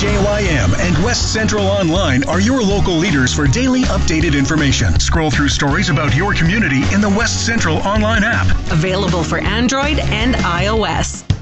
WJYM and West Central Online are your local leaders for daily updated information. Scroll through stories about your community in the West Central Online app. Available for Android and iOS.